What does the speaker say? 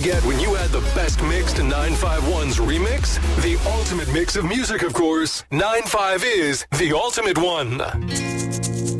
get when you add the best mix to 951's remix? The ultimate mix of music, of course. 95 is the ultimate one.